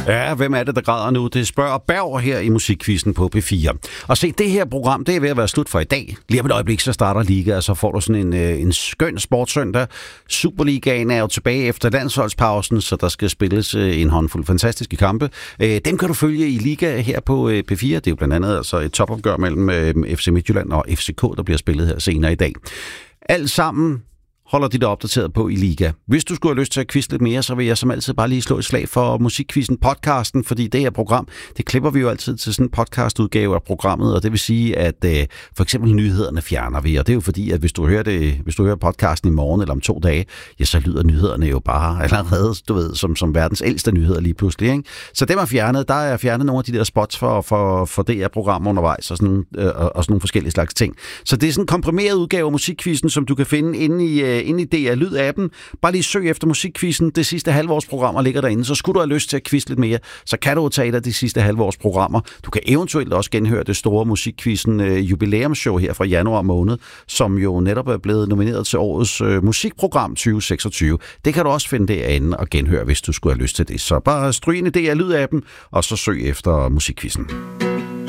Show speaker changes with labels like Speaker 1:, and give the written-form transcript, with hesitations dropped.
Speaker 1: Ja, hvem er det, der græder nu? Det spørger Berg her i Musikquizzen på P4. Og se, det her program, det er ved at være slut for i dag. Lige om et øjeblik, så starter Liga, og så får du sådan en skøn sportssøndag. Superligaen er jo tilbage efter landsholdspausen, så der skal spilles en håndfuld fantastiske kampe. Dem kan du følge i Liga her på P4. Det er jo blandt andet altså et topopgør mellem FC Midtjylland og FCK, der bliver spillet her senere i dag. Alt sammen holder de dig opdateret på i Liga. Hvis du skulle have lyst til at quizze lidt mere, så vil jeg som altid bare lige slå et slag for Musikquizzen podcasten, fordi det her program, det klipper vi jo altid til sådan en podcastudgave af programmet, og det vil sige, at for eksempel nyhederne fjerner vi, og det er jo fordi, at hvis du hører podcasten i morgen eller om 2 dage, ja, så lyder nyhederne jo bare allerede, du ved, som verdens ældste nyheder lige pludselig, ikke? Så dem er fjernet. Der er fjernet nogle af de der spots for det her program undervejs, og sådan nogle forskellige slags ting. Så det er sådan en komprimeret udgave af Musikquizzen, som du kan finde inde i DR Lyd-appen. Bare lige søg efter Musikquizzen. Det sidste halvårsprogrammer ligger derinde. Så skulle du have lyst til at quizze lidt mere, så kan du tage dig de sidste halvårsprogrammer. Du kan eventuelt også genhøre det store Musikquizzen jubilæumsshow her fra januar måned, som jo netop er blevet nomineret til årets musikprogram 2026. Det kan du også finde derinde og genhøre, hvis du skulle have lyst til det. Så bare stryg ind i DR Lyd-appen, og så søg efter Musikquizzen.